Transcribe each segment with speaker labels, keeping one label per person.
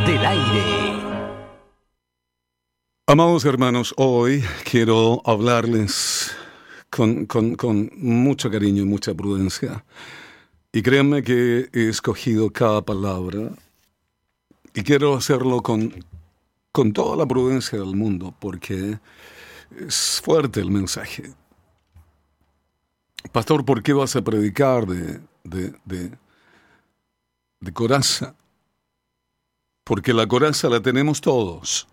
Speaker 1: del aire.
Speaker 2: Amados hermanos, hoy quiero hablarles con mucho cariño y mucha prudencia. Y créanme que he escogido cada palabra y quiero hacerlo con toda la prudencia del mundo, porque es fuerte el mensaje. Pastor, ¿por qué vas a predicar de coraza? Porque la coraza la tenemos todos,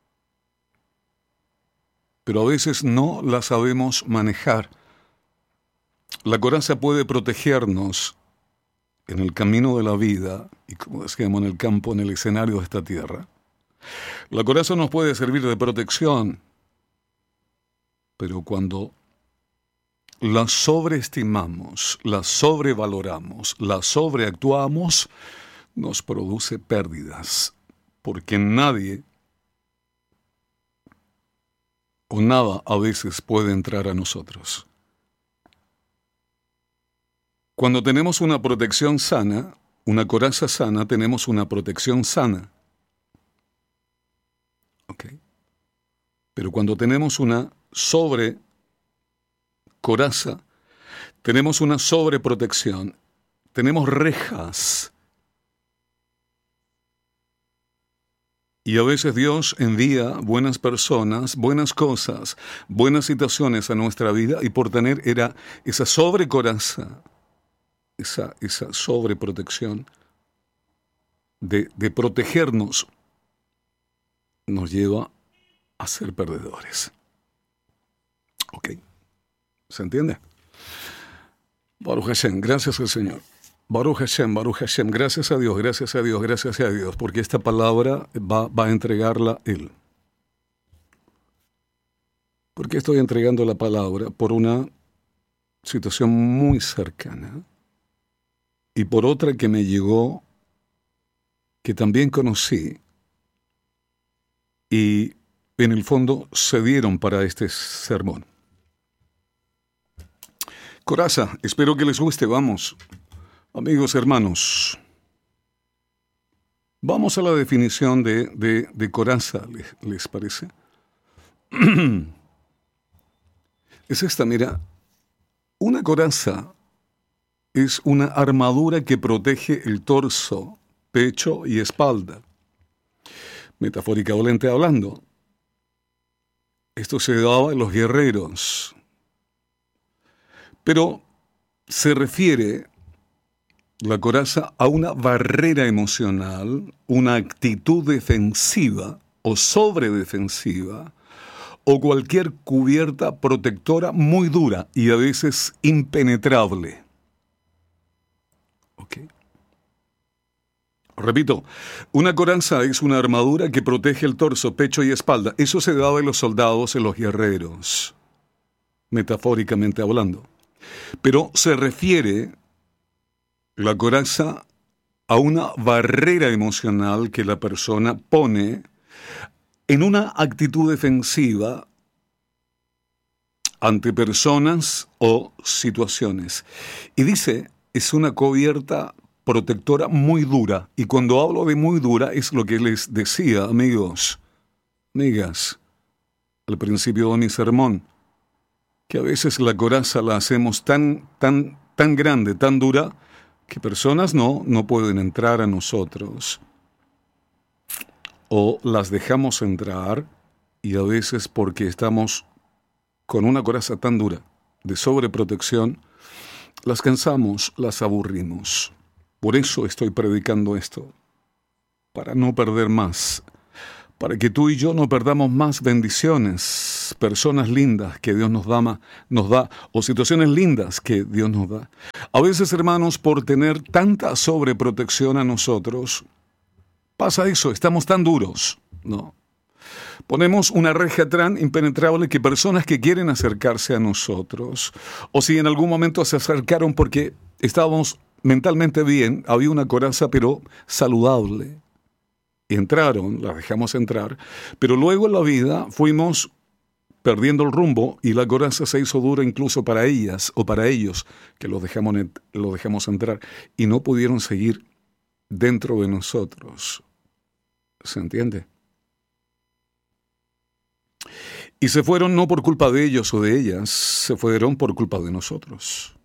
Speaker 2: pero a veces no la sabemos manejar. La coraza puede protegernos en el camino de la vida y, como decíamos, en el campo, en el escenario de esta tierra. La coraza nos puede servir de protección, pero cuando la sobreestimamos, la sobrevaloramos, la sobreactuamos, nos produce pérdidas, porque nadie o nada a veces puede entrar a nosotros. Cuando tenemos una protección sana, una coraza sana, tenemos una protección sana. ¿Ok? Pero cuando tenemos una coraza, tenemos una sobreprotección, tenemos rejas. Y a veces Dios envía buenas personas, buenas cosas, buenas situaciones a nuestra vida, y por tener esa sobrecoraza, esa sobreprotección de protegernos, nos lleva a ser perdedores. ¿Ok? ¿Se entiende? Baruch Hashem, gracias al Señor. Baruch Hashem, gracias a Dios, porque esta palabra va a entregarla Él. ¿Por qué estoy entregando la palabra? Por una situación muy cercana y por otra que me llegó, que también conocí, y en el fondo se dieron para este sermón. Coraza, espero que les guste, vamos. Amigos, hermanos, vamos a la definición de coraza, ¿les parece? Es esta, mira. Una coraza es una armadura que protege el torso, pecho y espalda. Metafóricamente hablando, esto se daba en los guerreros, pero se refiere la coraza a una barrera emocional, una actitud defensiva o sobredefensiva, o cualquier cubierta protectora muy dura y a veces impenetrable. ¿Ok? Repito, una coraza es una armadura que protege el torso, pecho y espalda. Eso se daba en los soldados, en los guerreros, metafóricamente hablando. Pero se refiere la coraza a una barrera emocional que la persona pone en una actitud defensiva ante personas o situaciones. Y dice, es una cubierta protectora muy dura. Y cuando hablo de muy dura es lo que les decía, amigos, amigas, al principio de mi sermón, que a veces la coraza la hacemos tan grande, tan dura, que personas no pueden entrar a nosotros, o las dejamos entrar, y a veces porque estamos con una coraza tan dura de sobreprotección, las cansamos, las aburrimos. Por eso estoy predicando esto, para no perder más, para que tú y yo no perdamos más bendiciones, personas lindas que Dios nos da, o situaciones lindas que Dios nos da. A veces, hermanos, por tener tanta sobreprotección a nosotros, pasa eso, estamos tan duros, ¿no? Ponemos una reja tan impenetrable que personas que quieren acercarse a nosotros, o si en algún momento se acercaron porque estábamos mentalmente bien, había una coraza pero saludable, y entraron, las dejamos entrar, pero luego en la vida fuimos perdiendo el rumbo y la coraza se hizo dura incluso para ellas o para ellos, que los dejamos entrar y no pudieron seguir dentro de nosotros. ¿Se entiende? Y se fueron no por culpa de ellos o de ellas, se fueron por culpa de nosotros.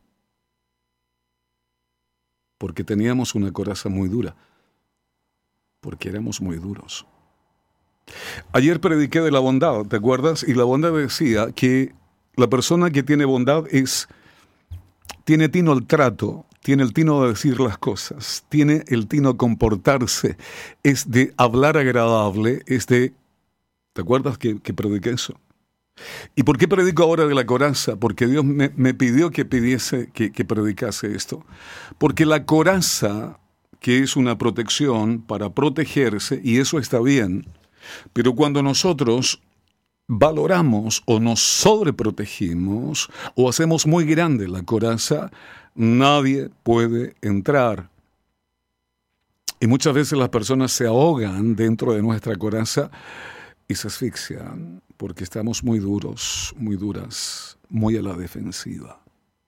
Speaker 2: Porque teníamos una coraza muy dura. Porque éramos muy duros. Ayer prediqué de la bondad, ¿te acuerdas? Y la bondad decía que la persona que tiene bondad tiene tino al trato, tiene el tino de decir las cosas, tiene el tino a comportarse, es de hablar agradable, ¿te acuerdas que prediqué eso? ¿Y por qué predico ahora de la coraza? Porque Dios me pidió que predicase esto. Porque la coraza, que es una protección para protegerse, y eso está bien, pero cuando nosotros valoramos o nos sobreprotegimos o hacemos muy grande la coraza, nadie puede entrar. Y muchas veces las personas se ahogan dentro de nuestra coraza y se asfixian porque estamos muy duros, muy duras, muy a la defensiva.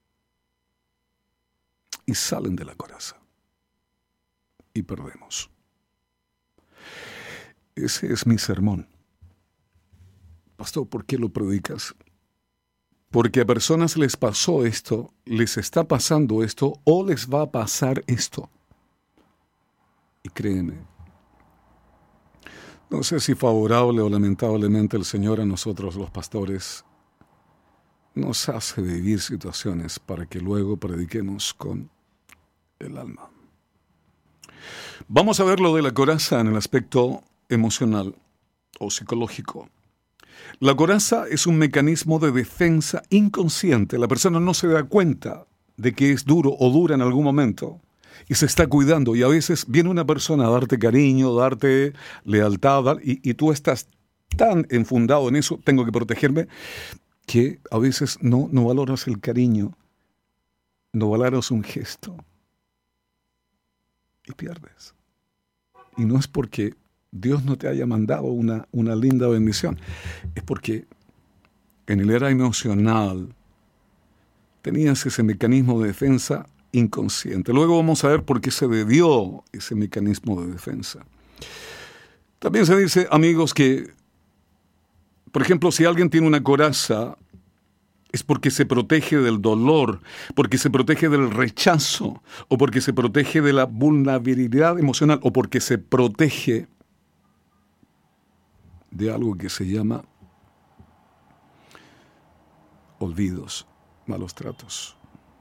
Speaker 2: Y salen de la coraza. Y perdemos. Ese es mi sermón. Pastor, ¿por qué lo predicas? Porque a personas les pasó esto, les está pasando esto o les va a pasar esto. Y créeme, no sé si favorable o lamentablemente el Señor a nosotros los pastores nos hace vivir situaciones para que luego prediquemos con el alma. Vamos a ver lo de la coraza en el aspecto emocional o psicológico. La coraza es un mecanismo de defensa inconsciente. La persona no se da cuenta de que es duro o dura en algún momento y se está cuidando. Y a veces viene una persona a darte cariño, darte lealtad, y tú estás tan enfundado en eso, tengo que protegerme, que a veces no valoras el cariño, no valoras un gesto y pierdes. Y no es porque Dios no te haya mandado una linda bendición, es porque en el era emocional tenías ese mecanismo de defensa inconsciente. Luego vamos a ver por qué se debió ese mecanismo de defensa. También se dice, amigos, que, por ejemplo, si alguien tiene una coraza, es porque se protege del dolor, porque se protege del rechazo, o porque se protege de la vulnerabilidad emocional, o porque se protege de algo que se llama olvidos, malos tratos.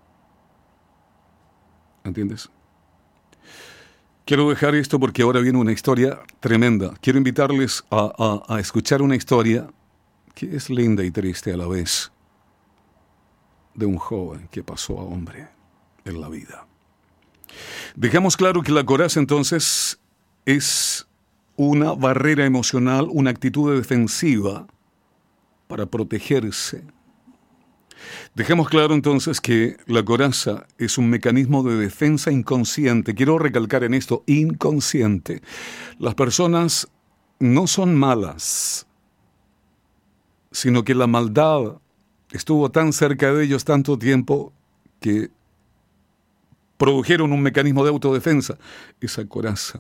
Speaker 2: ¿Entiendes? Quiero dejar esto porque ahora viene una historia tremenda. Quiero invitarles a escuchar una historia que es linda y triste a la vez, de un joven que pasó a hombre en la vida. Dejamos claro que la coraza entonces es una barrera emocional, una actitud defensiva para protegerse. Dejemos claro entonces que la coraza es un mecanismo de defensa inconsciente. Quiero recalcar en esto, inconsciente. Las personas no son malas, sino que la maldad estuvo tan cerca de ellos tanto tiempo que produjeron un mecanismo de autodefensa, esa coraza.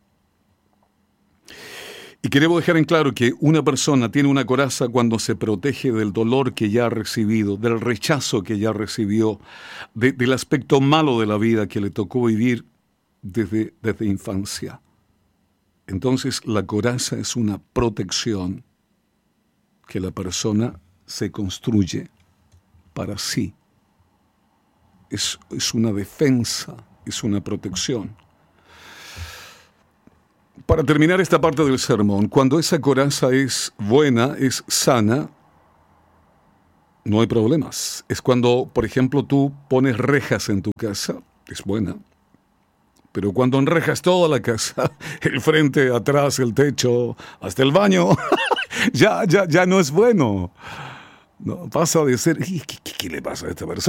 Speaker 2: Y queremos dejar en claro que una persona tiene una coraza cuando se protege del dolor que ya ha recibido, del rechazo que ya recibió, del aspecto malo de la vida que le tocó vivir desde infancia. Entonces la coraza es una protección que la persona se construye para sí. Es una defensa, es una protección. Para terminar esta parte del sermón, cuando esa coraza es buena, es sana, no hay problemas. Es cuando, por ejemplo, tú pones rejas en tu casa, es buena. Pero cuando enrejas toda la casa, el frente, atrás, el techo, hasta el baño, ya no es bueno. No, pasa de ser, ¿qué le pasa a esta persona?